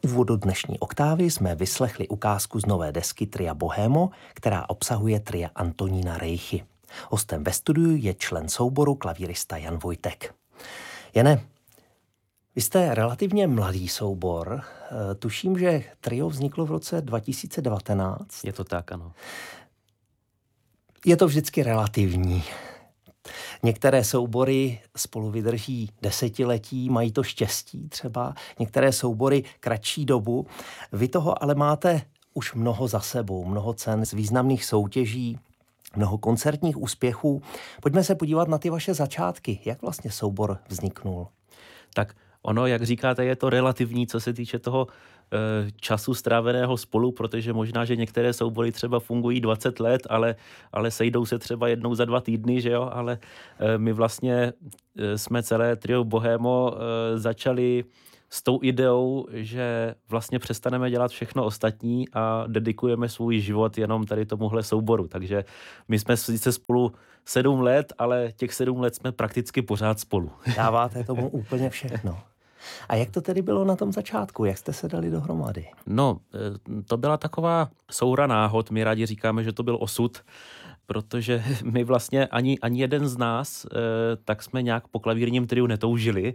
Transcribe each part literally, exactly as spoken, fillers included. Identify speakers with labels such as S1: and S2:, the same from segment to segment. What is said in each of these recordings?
S1: úvodu dnešní oktávy jsme vyslechli ukázku z nové desky Tria Bohémo, která obsahuje tria Antonína Rejchy. Hostem ve studiu je člen souboru klavírista Jan Vojtek. Jane, vy jste relativně mladý soubor. Tuším, že trio vzniklo v roce dva tisíce devatenáct.
S2: Je to tak, ano.
S1: Je to vždycky relativní. Některé soubory spolu vydrží desetiletí, mají to štěstí třeba, některé soubory kratší dobu. Vy toho ale máte už mnoho za sebou, mnoho cen z významných soutěží, mnoho koncertních úspěchů. Pojďme se podívat na ty vaše začátky. Jak vlastně soubor vzniknul?
S2: Tak ono, jak říkáte, je to relativní, co se týče toho e, času stráveného spolu, protože možná, že některé soubory třeba fungují dvacet let, ale, ale sejdou se třeba jednou za dva týdny, že jo, ale e, my vlastně e, jsme celé trio Bohémo e, začali s tou ideou, že vlastně přestaneme dělat všechno ostatní a dedikujeme svůj život jenom tady tomuhle souboru. Takže my jsme sice spolu sedm let, ale těch sedm let jsme prakticky pořád spolu.
S1: Dáváte tomu úplně všechno. A jak to tedy bylo na tom začátku? Jak jste se dali dohromady?
S2: No, to byla taková souhra náhod. My rádi říkáme, že to byl osud, protože my vlastně ani, ani jeden z nás tak jsme nějak po klavírním triu netoužili.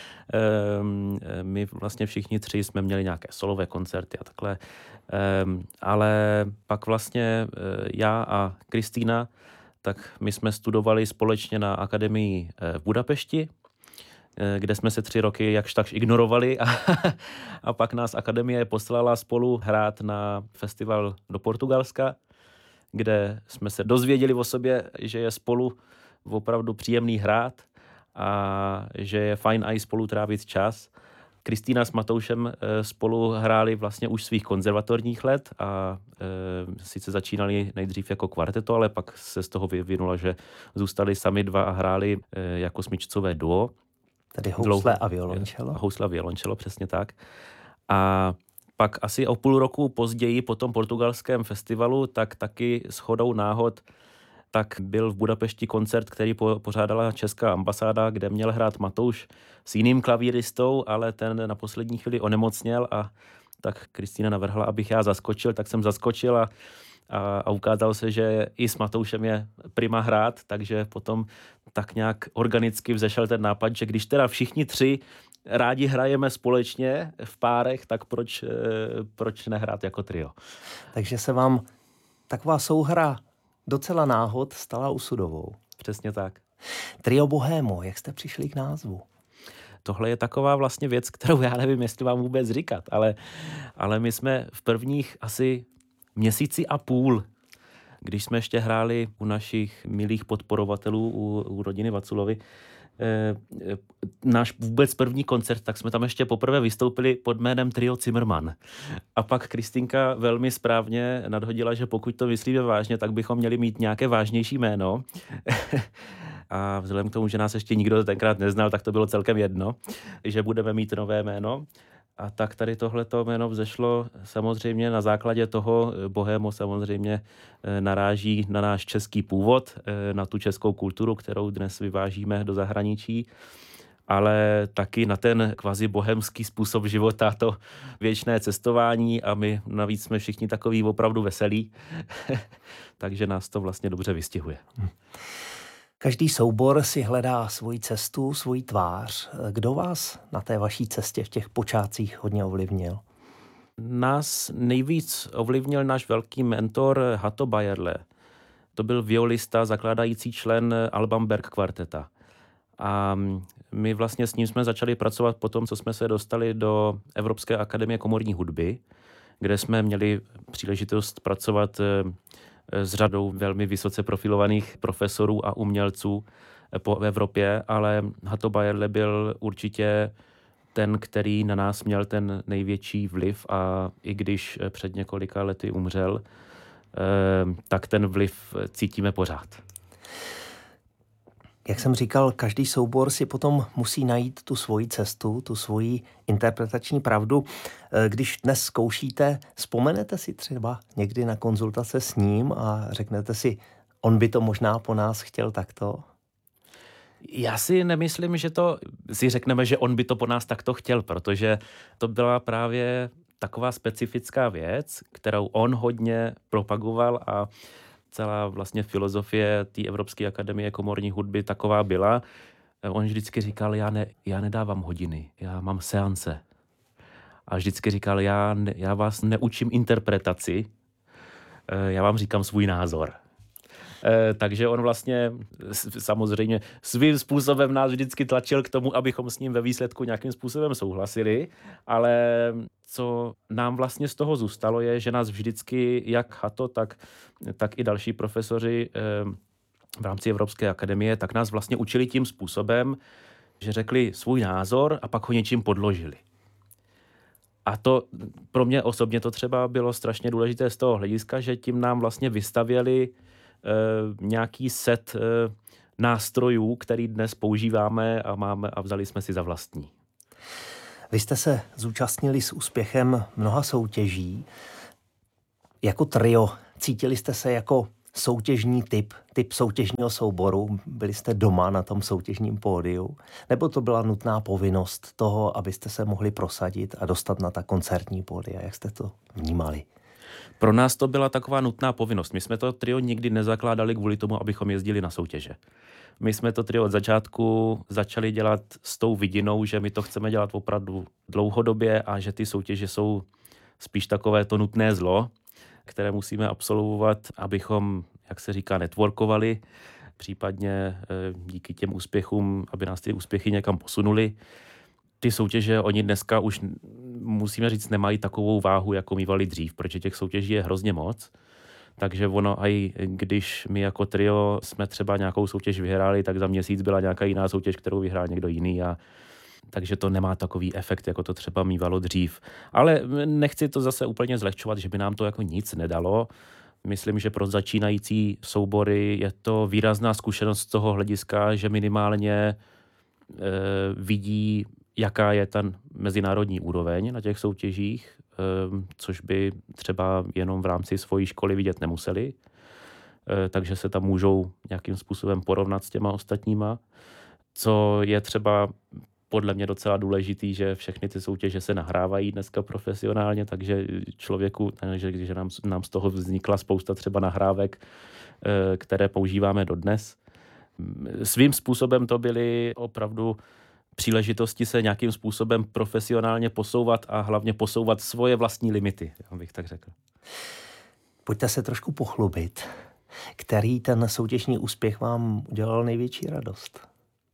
S2: My vlastně všichni tři jsme měli nějaké solové koncerty a takhle. Ale pak vlastně já a Kristýna, tak my jsme studovali společně na akademii v Budapešti, kde jsme se tři roky jakž takž ignorovali a, a pak nás akademie poslala spolu hrát na festival do Portugalska, kde jsme se dozvěděli o sobě, že je spolu opravdu příjemný hrát a že je fajn i spolu trávit čas. Kristýna s Matoušem spolu hráli vlastně už svých konzervatorních let a e, sice začínali nejdřív jako kvarteto, ale pak se z toho vyvinulo, že zůstali sami dva a hráli e, jako smyčcové duo.
S1: Tedy housle a violončelo.
S2: Housle a violončelo, přesně tak. A pak asi o půl roku později po tom portugalském festivalu, tak taky shodou náhod, tak byl v Budapešti koncert, který pořádala Česká ambasáda, kde měl hrát Matouš s jiným klavíristou, ale ten na poslední chvíli onemocněl a tak Kristýna navrhla, abych já zaskočil, tak jsem zaskočil a, a, a ukázalo se, že i s Matoušem je prima hrát, takže potom tak nějak organicky vzešel ten nápad, že když teda všichni tři rádi hrajeme společně v párech, tak proč, proč nehrát jako trio?
S1: Takže se vám taková souhra docela náhod stala osudovou.
S2: Přesně tak.
S1: Trio Bohémo, jak jste přišli k názvu?
S2: Tohle je taková vlastně věc, kterou já nevím, jestli vám vůbec říkat, ale, ale my jsme v prvních asi měsíci a půl, když jsme ještě hráli u našich milých podporovatelů, u, u rodiny Vaculovi, eh, náš vůbec první koncert, tak jsme tam ještě poprvé vystoupili pod jménem Trio Zimmermann. A pak Kristýnka velmi správně nadhodila, že pokud to myslíme vážně, tak bychom měli mít nějaké vážnější jméno. A vzhledem k tomu, že nás ještě nikdo tenkrát neznal, tak to bylo celkem jedno, že budeme mít nové jméno. A tak tady tohleto jméno vzešlo samozřejmě na základě toho, Bohémo samozřejmě naráží na náš český původ, na tu českou kulturu, kterou dnes vyvážíme do zahraničí, ale taky na ten kvazi bohemský způsob života, to věčné cestování a my navíc jsme všichni takový opravdu veselí, takže nás to vlastně dobře vystihuje.
S1: Každý soubor si hledá svoji cestu, svoji tvář. Kdo vás na té vaší cestě v těch počátcích hodně ovlivnil?
S2: Nás nejvíc ovlivnil náš velký mentor Hato Bayerle. To byl violista, zakládající člen Alban Berg kvarteta. A my vlastně s ním jsme začali pracovat po tom, co jsme se dostali do Evropské akademie komorní hudby, kde jsme měli příležitost pracovat s řadou velmi vysoce profilovaných profesorů a umělců po Evropě, ale Hato Bayerle byl určitě ten, který na nás měl ten největší vliv a i když před několika lety umřel, tak ten vliv cítíme pořád.
S1: Jak jsem říkal, každý soubor si potom musí najít tu svoji cestu, tu svoji interpretační pravdu. Když dnes zkoušíte, vzpomenete si třeba někdy na konzultace s ním a řeknete si, on by to možná po nás chtěl takto?
S2: Já si nemyslím, že to si řekneme, že on by to po nás takto chtěl, protože to byla právě taková specifická věc, kterou on hodně propagoval a celá vlastně filozofie té Evropské akademie komorní hudby taková byla. On vždycky říkal, já, ne, já nedávám hodiny, já mám seance. A vždycky říkal, já, ne, já vás neučím interpretaci, já vám říkám svůj názor. Takže on vlastně samozřejmě svým způsobem nás vždycky tlačil k tomu, abychom s ním ve výsledku nějakým způsobem souhlasili, ale co nám vlastně z toho zůstalo je, že nás vždycky, jak Hato, tak, tak i další profesoři v rámci Evropské akademie, tak nás vlastně učili tím způsobem, že řekli svůj názor a pak ho něčím podložili. A to pro mě osobně to třeba bylo strašně důležité z toho hlediska, že tím nám vlastně vystavěli eh, nějaký set eh, nástrojů, který dnes používáme a máme a vzali jsme si za vlastní.
S1: Vy jste se zúčastnili s úspěchem mnoha soutěží. Jako trio cítili jste se jako soutěžní typ, typ soutěžního souboru? Byli jste doma na tom soutěžním pódiu? Nebo to byla nutná povinnost toho, abyste se mohli prosadit a dostat na ta koncertní pódia? Jak jste to vnímali?
S2: Pro nás to byla taková nutná povinnost. My jsme to trio nikdy nezakládali kvůli tomu, abychom jezdili na soutěže. My jsme to trio od začátku začali dělat s tou vidinou, že my to chceme dělat opravdu dlouhodobě a že ty soutěže jsou spíš takové to nutné zlo, které musíme absolvovat, abychom, jak se říká, networkovali, případně díky těm úspěchům, aby nás ty úspěchy někam posunuli. Ty soutěže, oni dneska už, musíme říct, nemají takovou váhu, jako mívali dřív, protože těch soutěží je hrozně moc. Takže ono, i když my jako trio jsme třeba nějakou soutěž vyhráli, tak za měsíc byla nějaká jiná soutěž, kterou vyhrál někdo jiný a takže to nemá takový efekt, jako to třeba mívalo dřív. Ale nechci to zase úplně zlehčovat, že by nám to jako nic nedalo. Myslím, že pro začínající soubory je to výrazná zkušenost z toho hlediska, že minimálně e, vidí, jaká je ta mezinárodní úroveň na těch soutěžích, e, což by třeba jenom v rámci svojí školy vidět nemuseli. E, takže se tam můžou nějakým způsobem porovnat s těma ostatníma. Co je třeba podle mě docela důležitý, že všechny ty soutěže se nahrávají dneska profesionálně, takže člověku, takže když nám, nám z toho vznikla spousta třeba nahrávek, které používáme dodnes. Svým způsobem to byly opravdu příležitosti se nějakým způsobem profesionálně posouvat a hlavně posouvat svoje vlastní limity, bych tak řekl.
S1: Pojďte se trošku pochlubit. Který ten soutěžní úspěch vám udělal největší radost?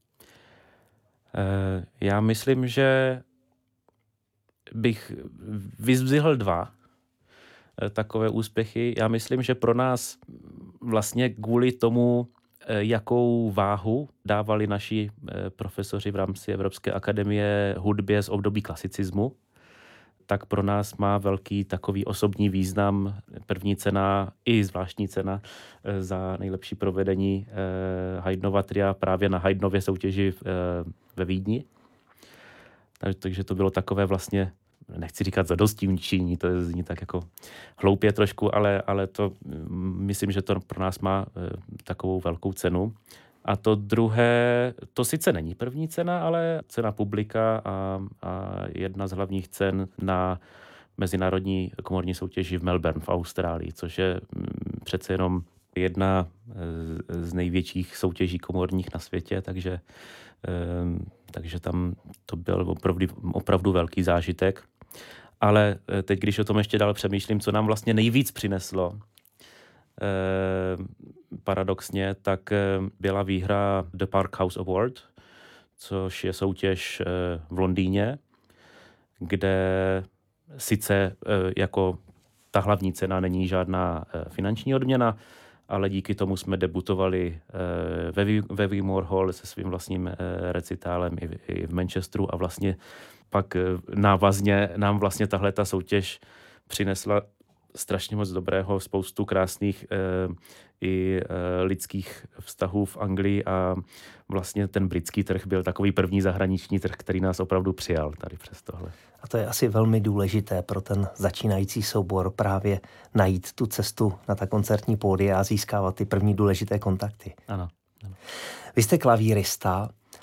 S2: Já myslím, že bych vyzdvihl dva takové úspěchy. Já myslím, že pro nás vlastně kvůli tomu, jakou váhu dávali naši profesoři v rámci Evropské akademie hudbě z období klasicismu, tak pro nás má velký takový osobní význam první cena i zvláštní cena za nejlepší provedení Haydnova tria právě na Haydnově soutěži ve Vídni. Takže to bylo takové vlastně, nechci říkat zadostiučinění, to zní tak jako hloupě trošku, ale, ale to myslím, že to pro nás má takovou velkou cenu. A to druhé, to sice není první cena, ale cena publika a, a jedna z hlavních cen na mezinárodní komorní soutěži v Melbourne v Austrálii, což je přece jenom jedna z největších soutěží komorních na světě, takže, takže tam to byl opravdu, opravdu velký zážitek. Ale teď, když o tom ještě dál přemýšlím, co nám vlastně nejvíc přineslo, paradoxně, tak byla výhra The Park House Award, což je soutěž v Londýně, kde sice jako ta hlavní cena není žádná finanční odměna, ale díky tomu jsme debutovali ve Wigmore Hall se svým vlastním recitálem i v Manchesteru a vlastně pak návazně nám vlastně tahle ta soutěž přinesla strašně moc dobrého, spoustu krásných e, i e, lidských vztahů v Anglii a vlastně ten britský trh byl takový první zahraniční trh, který nás opravdu přijal tady přes tohle.
S1: A to je asi velmi důležité pro ten začínající soubor právě najít tu cestu na ta koncertní pódia a získávat ty první důležité kontakty.
S2: Ano. ano.
S1: Vy jste klavírista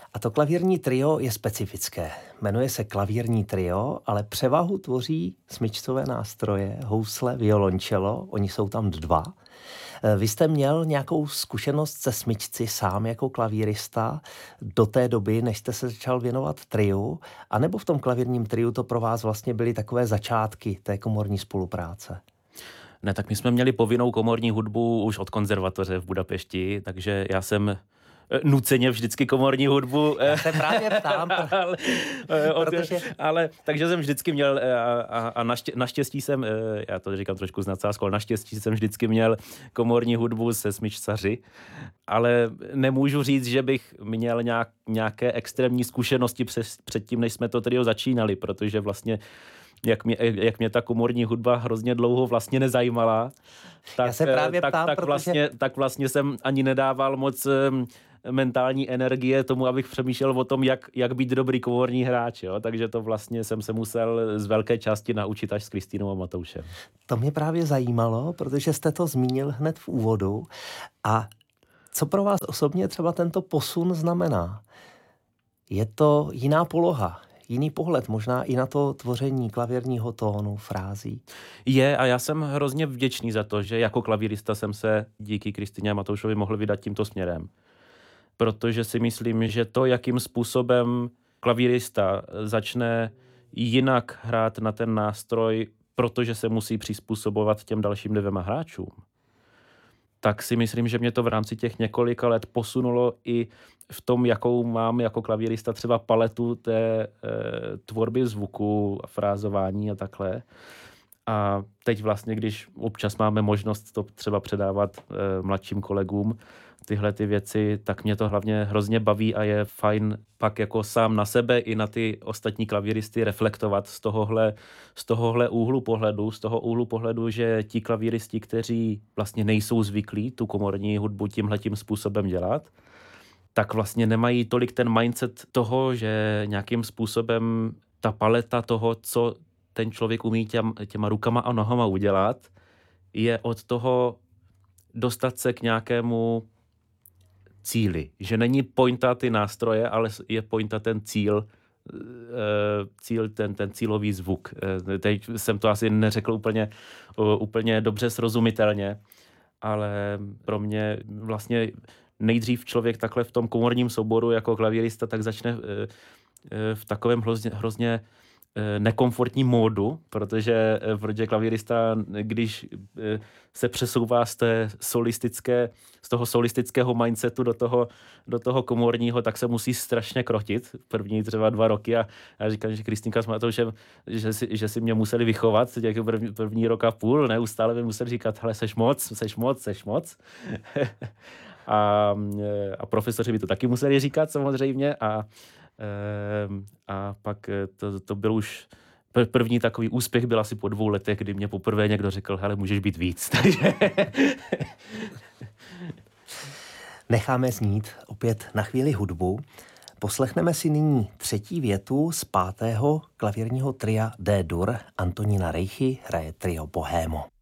S1: A to klavírní trio je specifické. Jmenuje se klavírní trio, ale převahu tvoří smyčcové nástroje, housle, violončelo, oni jsou tam dva. Vy jste měl nějakou zkušenost se smyčci sám jako klavírista do té doby, než jste se začal věnovat triu, anebo v tom klavírním triu to pro vás vlastně byly takové začátky té komorní spolupráce?
S2: Ne, tak my jsme měli povinnou komorní hudbu už od konzervatoře v Budapešti, takže já jsem nuceně vždycky komorní hudbu.
S1: Já se právě ptám.
S2: ale, protože... ale, takže jsem vždycky měl a, a, a naště, naštěstí jsem, já to říkám trošku s nadsázkou, ale naštěstí jsem vždycky měl komorní hudbu se smyčcaři, ale nemůžu říct, že bych měl nějak, nějaké extrémní zkušenosti přes, předtím, než jsme to trio začínali, protože vlastně Jak mě, jak mě ta komorní hudba hrozně dlouho vlastně nezajímala, tak,
S1: Já se právě
S2: tak,
S1: ptám,
S2: tak,
S1: protože...
S2: vlastně, tak vlastně jsem ani nedával moc um, mentální energie tomu, abych přemýšlel o tom, jak, jak být dobrý komorní hráč. Jo? Takže to vlastně jsem se musel z velké části naučit až s Kristýnou a Matoušem.
S1: To mě právě zajímalo, protože jste to zmínil hned v úvodu. A co pro vás osobně třeba tento posun znamená? Je to jiná poloha, jiný pohled, možná i na to tvoření klavírního tónu, frází.
S2: Je a já jsem hrozně vděčný za to, že jako klavírista jsem se díky Kristýně a Matoušovi mohl vydat tímto směrem. Protože si myslím, že to, jakým způsobem klavírista začne jinak hrát na ten nástroj, protože se musí přizpůsobovat těm dalším dvěma hráčům, tak si myslím, že mě to v rámci těch několika let posunulo i v tom, jakou mám jako klavírista třeba paletu té e, tvorby zvuku, frázování a takhle. A teď vlastně, když občas máme možnost to třeba předávat e, mladším kolegům, tyhle ty věci, tak mě to hlavně hrozně baví a je fajn pak jako sám na sebe i na ty ostatní klavíristy reflektovat z tohohle, z tohohle úhlu pohledu, z toho úhlu pohledu, že ti klavíristi, kteří vlastně nejsou zvyklí tu komorní hudbu tímhletím způsobem dělat, tak vlastně nemají tolik ten mindset toho, že nějakým způsobem ta paleta toho, co ten člověk umí těm, těma rukama a nohama udělat, je od toho dostat se k nějakému cíli. Že není pointa ty nástroje, ale je pointa ten cíl, cíl ten, ten cílový zvuk. Teď jsem to asi neřekl úplně, úplně dobře srozumitelně, ale pro mě vlastně nejdřív člověk takhle v tom komorním souboru jako klavírista tak začne v takovém hrozně, hrozně nekomfortním módu, protože, protože klavírista, když se přesouvá z té solistické, z toho solistického mindsetu do toho, do toho komorního, tak se musí strašně krotit první třeba dva roky a já říkám, že Kristýnka jsme to, že, že, si, že si mě museli vychovat těch první, první rok a půl, neustále mi museli říkat, hele, seš moc, seš moc, seš moc. a, a profesoři by to taky museli říkat samozřejmě a a pak to, to byl už první takový úspěch byl asi po dvou letech, kdy mě poprvé někdo řekl, hele, můžeš být víc.
S1: Necháme znít opět na chvíli hudbu. Poslechneme si nyní třetí větu z pátého klavírního tria D-dur. Antonína Rejchy hraje trio Bohémo.